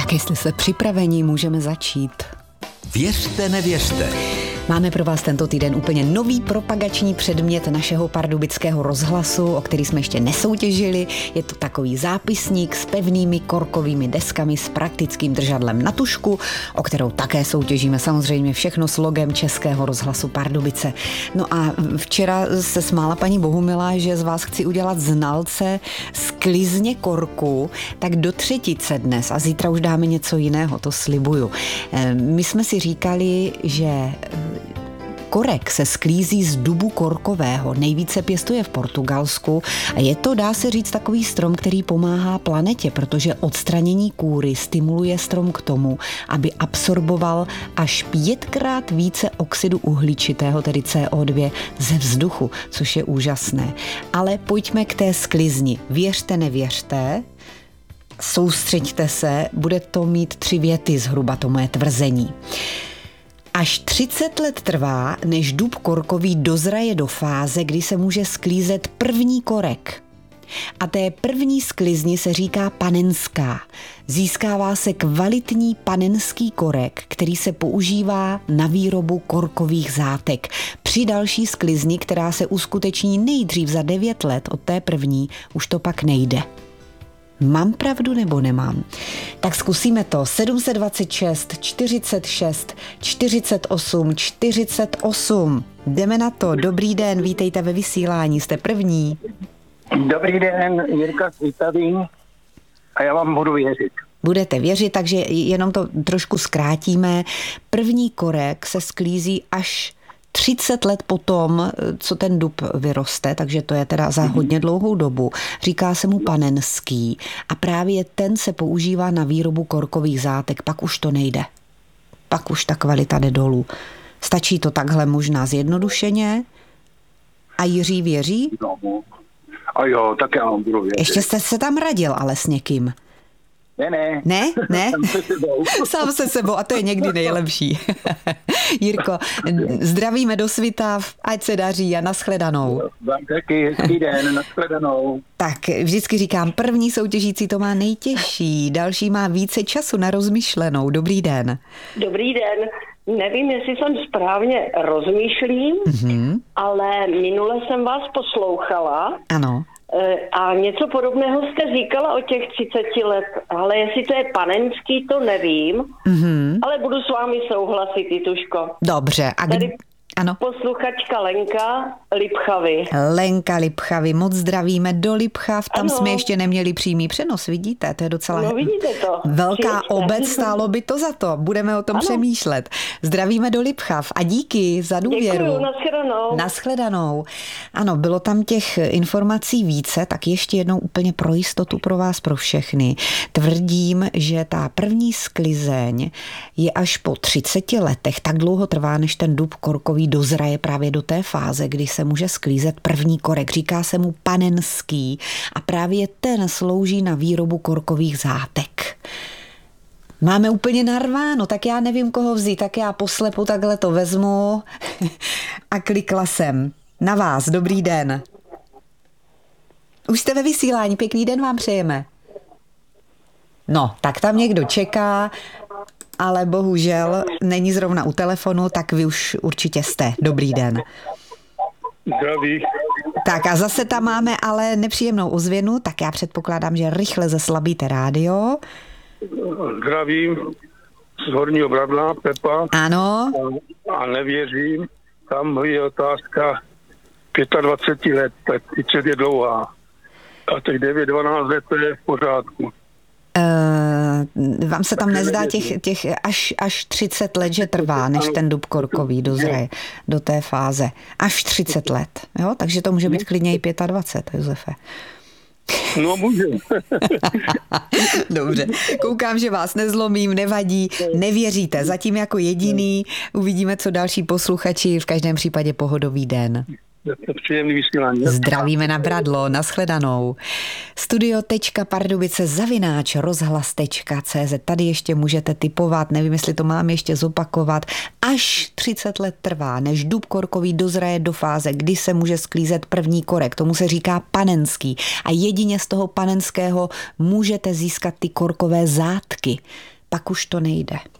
Tak jestli jste připraveni, můžeme začít. Věřte, nevěřte. Máme pro vás tento týden úplně nový propagační předmět našeho Pardubického rozhlasu, o který jsme ještě nesoutěžili. Je to takový zápisník s pevnými korkovými deskami s praktickým držadlem na tužku, o kterou také soutěžíme. Samozřejmě všechno s logem Českého rozhlasu Pardubice. No a včera se smála paní Bohumila, že z vás chci udělat znalce sklizně korku, tak do třetice dnes a zítra už dáme něco jiného, to slibuju. My jsme si říkali, že korek se sklízí z dubu korkového, nejvíce pěstuje v Portugalsku a je to, dá se říct, takový strom, který pomáhá planetě, protože odstranění kůry stimuluje strom k tomu, aby absorboval až 5krát více oxidu uhličitého, tedy CO2, ze vzduchu, což je úžasné. Ale pojďme k té sklizni. Věřte, nevěřte, soustřeďte se, bude to mít 3 věty zhruba, to moje tvrzení. Až 30 let trvá, než dub korkový dozraje do fáze, kdy se může sklízet první korek. A té první sklizni se říká panenská. Získává se kvalitní panenský korek, který se používá na výrobu korkových zátek. Při další sklizni, která se uskuteční nejdřív za 9 let od té první, už to pak nejde. Mám pravdu nebo nemám? Tak zkusíme to. 726, 46, 48, 48. Jdeme na to. Dobrý den, vítejte ve vysílání. Jste první. Dobrý den, Jirka Svitavý. A já vám budu věřit. Budete věřit, takže jenom to trošku zkrátíme. První korek se sklízí až 30 let potom, co ten dub vyroste, takže to je teda za hodně dlouhou dobu. Říká se mu panenský a právě ten se používá na výrobu korkových zátek. Pak už to nejde. Pak už ta kvalita jde dolů. Stačí to takhle možná zjednodušeně? A Jiří věří? A jo, tak já vám budu věřit. Ještě jste se tam radil ale s někým. Ne? Sám se sebou a to je někdy nejlepší. Jirko, zdravíme do Svitav, ať se daří a nashledanou. Vám taky hezký den, nashledanou. Tak vždycky říkám, první soutěžící to má nejtěžší, další má více času na rozmyšlenou. Dobrý den. Dobrý den. Nevím, jestli jsem správně rozmýšlím, ale minule jsem vás poslouchala. Ano. A něco podobného jste říkala o těch 30 let, ale jestli to je panenský, to nevím, ale budu s vámi souhlasit, Jituško. Dobře. A ano. Posluchačka Lenka Lipchavy. Lenka Lipchavy, moc zdravíme do Lipchav, tam ano. jsme ještě neměli přímý přenos, vidíte, to je docela vidíte to. Velká obec, stálo by to za to, budeme o tom přemýšlet. Zdravíme do Lipchav a díky za důvěru. Děkuju, nashledanou. Nashledanou. Ano, bylo tam těch informací více, tak ještě jednou úplně pro jistotu pro vás, pro všechny. Tvrdím, že ta první sklizeň je až po 30 letech, tak dlouho trvá, než ten dub korkový dozraje právě do té fáze, kdy se může sklízet první korek. Říká se mu panenský a právě ten slouží na výrobu korkových zátek. Máme úplně narváno, tak já nevím, koho vzít, tak já poslepu takhle to vezmu a klikla jsem. Na vás, dobrý den. Už jste ve vysílání, pěkný den vám přejeme. No, tak tam někdo čeká, ale bohužel není zrovna u telefonu, tak vy už určitě jste. Dobrý den. Zdraví. Tak a zase tam máme ale nepříjemnou ozvěnu, tak já předpokládám, že rychle zeslabíte rádio. Zdravím z Horního Bradla, Pepa. Ano. A nevěřím, tam je otázka 25 let, tak 30 je dlouhá. A těch 9-12 let to je v pořádku. Vám se tam nezdá těch až 30 let, že trvá, než ten dub korkový dozraje do té fáze. Až 30 let, jo? Takže to může být klidně i 25, Josefe. No může. Dobře, koukám, že vás nezlomím, nevadí, nevěříte. Zatím jako jediný, uvidíme, co další posluchači, v každém případě pohodový den. Příjemný vysílání. Zdravíme na Bradlo, nashledanou. studio.pardubice@rozhlas.cz. Tady ještě můžete tipovat, nevím, jestli to mám ještě zopakovat. Až 30 let trvá, než dub korkový dozraje do fáze, kdy se může sklízet první korek. Tomu se říká panenský. A jedině z toho panenského můžete získat ty korkové zátky. pak už to nejde.